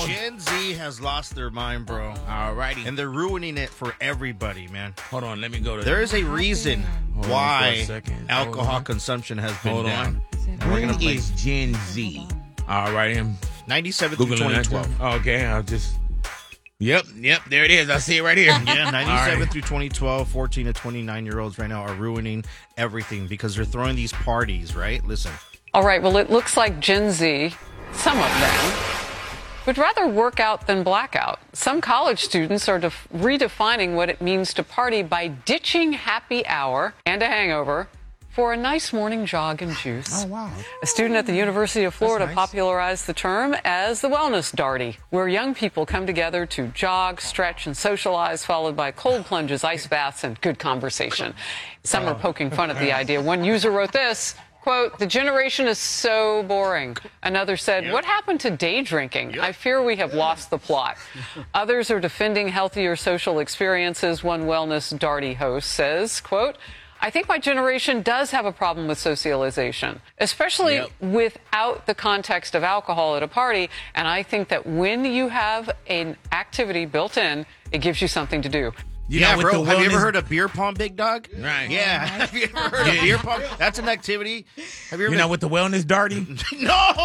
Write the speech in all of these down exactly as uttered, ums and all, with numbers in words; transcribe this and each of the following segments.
Gen Z has lost their mind, bro. Alrighty. And they're ruining it for everybody, man. Hold on, let me go to There is a reason Hold why on for a second. alcohol Hold on. consumption has been Hold down. on. And we're When gonna play is Gen Z? Alrighty, I'm ninety-seven through Googling twenty that. twelve. Okay, I'll just. Yep, yep, there it is. I see it right here. Yeah, ninety-seven All right. through twenty twelve, fourteen to twenty-nine year olds right now are ruining everything because they're throwing these parties, right? Listen. All right, well, it looks like Gen Z, some of them, would rather work out than blackout. Some college students are def- redefining what it means to party by ditching happy hour and a hangover for a nice morning jog and juice. Oh, wow. A student at the University of Florida nice. popularized the term as the wellness darty, where young people come together to jog, stretch, and socialize, followed by cold plunges, ice baths, and good conversation. Some are poking fun at the idea. One user wrote this, quote, "The generation is so boring." Another said, Yep. "What happened to day drinking? Yep. I fear we have lost the plot." Others are defending healthier social experiences. One wellness darty host says, quote, "I think my generation does have a problem with socialization, especially Yep. without the context of alcohol at a party. And I think that when you have an activity built in, it gives you something to do." You yeah, know, with bro. the Have you ever wellness- heard of beer pong, big dog? Right. Yeah. Have you ever heard of beer pong? That's an activity. Have you ever You know, with the wellness darty? No!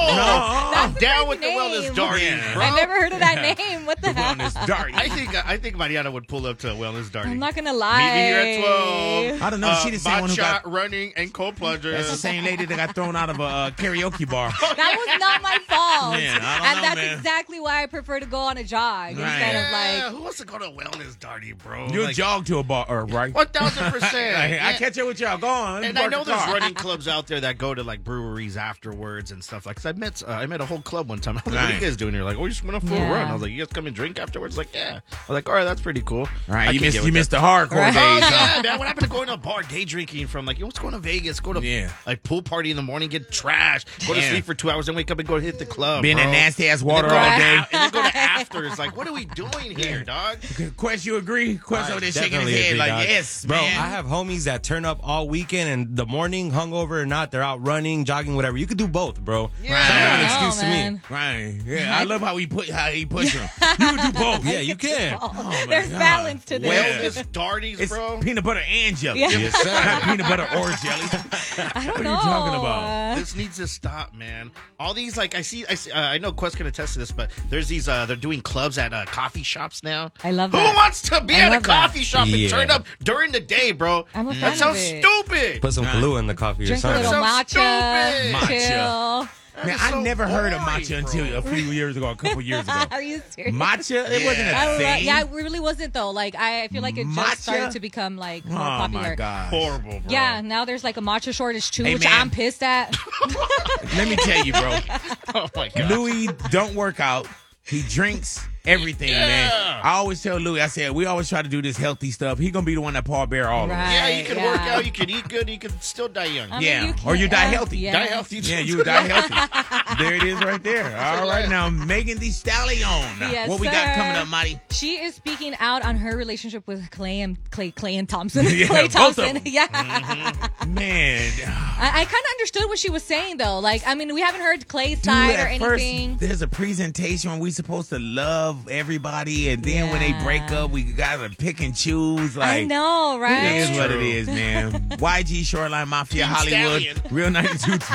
I'm That's a down crazy with the wellness name. darty, Yeah. bro. I've never heard of that name. What the, The hell? wellness darty. I think I think Mariana would pull up to a wellness darty. I'm not gonna lie. Meet me here at twelve. I don't know. Uh, She the same one who matcha, got. running, and cold plungers. That's the same lady that got thrown out of a uh, karaoke bar. That was not my fault. Man, I don't and know, that's man. exactly why I prefer to go on a jog Right. instead of Yeah, like. who wants to go to a wellness darty, bro? You Like, jog to a bar, or, right? One thousand percent. I, I Yeah. catch up with y'all. Go on. And I Park know the there's car. running clubs out there that go to like breweries afterwards and stuff like. Cause I met uh, I met a whole club one time. I was like, "What are you Right. guys doing here?" Like, "Oh, we just went off for Yeah. a run." I was like, "You guys come and drink afterwards?" Like, "Yeah." I was like, "All right, that's pretty cool." All I right, you can missed get you with missed that. the hardcore Right. Oh days. huh? yeah, man! What happened to going to a bar, day drinking from like, you know, let's go to Vegas, go to Yeah. like pool party in the morning, get trashed, go to Yeah. sleep for two hours, then wake up and go hit the club. Being bro. in nasty ass And then water go all to day. af- and then go to after. It's like, what are we doing here, dog? Quest, you agree? Quest I over there shaking his definitely head agree, like, dog. yes, Bro, man. I have homies that turn up all weekend and the morning, hungover or not, they're out running, jogging, whatever. You could do both, bro. Yeah. It's not an Oh, excuse to me. man. Right. Yeah, I love how he put how he push him. You can do both. Yeah, you can. Oh, my There's God. balance to this. Yeah. Wellness darties, It's bro. peanut butter and jelly. Yeah. Yes, sir. Not peanut butter or jelly. I don't What are know. you talking about? This needs to stop, man. All these, like, I see, I see, uh, I know Quest can attest to this, but there's these, uh, they're doing clubs at uh, coffee shops now. I love Who that. wants to be I at a love that. coffee shop and Yeah. turn up during the day, bro? I'm a fan that of sounds it. stupid. Put some Kahlua in the coffee or Drink a something. little Sounds matcha, stupid. chill. That Man, is I so never heard of boring, matcha bro. until a few years ago, a couple years ago. Are you serious? Matcha? It wasn't a I love, thing. yeah, it really wasn't though. Like I, I feel like it Matcha? just started to become like more Oh popular. my god. Horrible, bro. Yeah, now there's like a matcha shortage too, Hey, which man. I'm pissed at. Let me tell you, bro. Oh my god. Louis don't work out. He drinks everything, Yeah. man. I always tell Louis, I said, we always try to do this healthy stuff. He gonna be the one that Paul Bear all of us. Right. Yeah, you can Yeah. work out, you can eat good, you can still die young. I mean, Yeah. you Or you die can't- healthy. Yeah. Die healthy. Yeah, you die healthy. There it is right there. All right, now Megan Thee Stallion. Yes, what we got sir. coming up, Marty? She is speaking out on her relationship with Clay and Clay Clay and Thompson. Yeah, Clay both of Thompson. them. Yeah. Man. I, I kind of understood what she was saying though. Like, I mean, we haven't heard Clay's Dude, side or at first, anything. there's a presentation when we supposed to love everybody, and then when they Yeah. break up, we gotta pick and choose. Like, I know, right? it is what it True. is, man. Y G Shoreline Mafia Team Hollywood, Stallion. Real ninety-two